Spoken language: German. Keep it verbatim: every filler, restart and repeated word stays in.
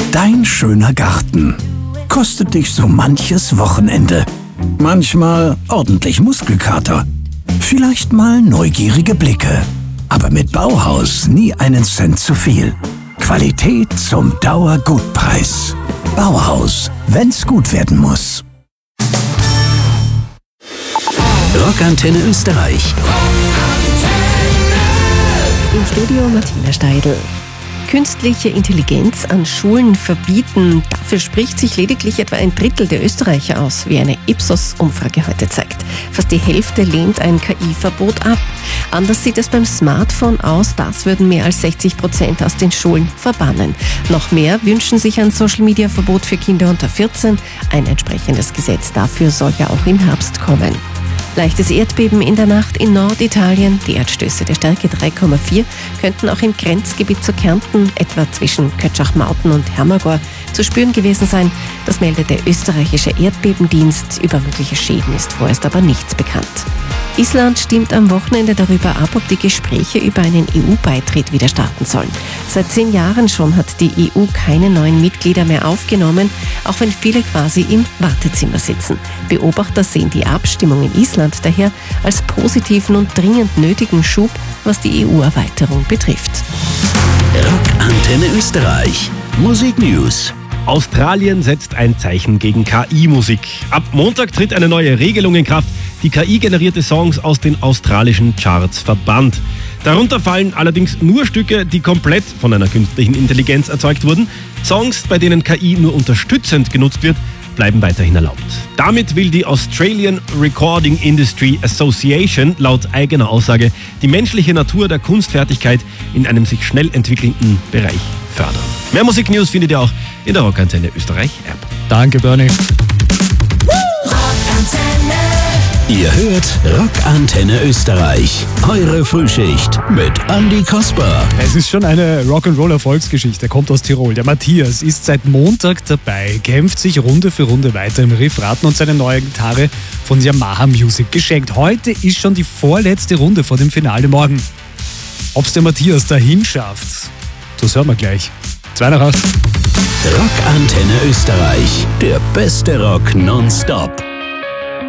Dein schöner Garten kostet dich so manches Wochenende. Manchmal ordentlich Muskelkater. Vielleicht mal neugierige Blicke. Aber mit Bauhaus nie einen Cent zu viel. Qualität zum Dauergutpreis. Bauhaus, wenn's gut werden muss. Rockantenne Österreich. Im Studio Martina Steidl. Künstliche Intelligenz an Schulen verbieten. Dafür spricht sich lediglich etwa ein Drittel der Österreicher aus, wie eine Ipsos-Umfrage heute zeigt. Fast die Hälfte lehnt ein K I-Verbot ab. Anders sieht es beim Smartphone aus. Das würden mehr als sechzig Prozent aus den Schulen verbannen. Noch mehr wünschen sich ein Social-Media-Verbot für Kinder unter vierzehn. Ein entsprechendes Gesetz dafür soll ja auch im Herbst kommen. Leichtes Erdbeben in der Nacht in Norditalien. Die Erdstöße der Stärke drei Komma vier könnten auch im Grenzgebiet zu Kärnten, etwa zwischen Kötschach-Mauten und Hermagor, zu spüren gewesen sein. Das meldet der österreichische Erdbebendienst. Über mögliche Schäden ist vorerst aber nichts bekannt. Island stimmt am Wochenende darüber ab, ob die Gespräche über einen E U-Beitritt wieder starten sollen. Seit zehn Jahren schon hat die E U keine neuen Mitglieder mehr aufgenommen, auch wenn viele quasi im Wartezimmer sitzen. Beobachter sehen die Abstimmung in Island daher als positiven und dringend nötigen Schub, was die E U-Erweiterung betrifft. Rockantenne Österreich. Musik News. Australien setzt ein Zeichen gegen K I-Musik. Ab Montag tritt eine neue Regelung in Kraft, die K I-generierte Songs aus den australischen Charts verbannt. Darunter fallen allerdings nur Stücke, die komplett von einer künstlichen Intelligenz erzeugt wurden. Songs, bei denen K I nur unterstützend genutzt wird, bleiben weiterhin erlaubt. Damit will die Australian Recording Industry Association laut eigener Aussage die menschliche Natur der Kunstfertigkeit in einem sich schnell entwickelnden Bereich fördern. Mehr Musiknews findet ihr auch in der Rockantenne Österreich App. Danke, Bernie. Ihr hört Rockantenne Österreich. Eure Frühschicht mit Andi Kasper. Es ist schon eine Rock'n'Roll-Erfolgsgeschichte. Er kommt aus Tirol. Der Matthias ist seit Montag dabei, kämpft sich Runde für Runde weiter im Riffraten und seine neue Gitarre von Yamaha Music geschenkt. Heute ist schon die vorletzte Runde vor dem Finale morgen. Ob's der Matthias dahin schafft, das hören wir gleich. Zwei nach acht. Rockantenne Österreich. Der beste Rock nonstop.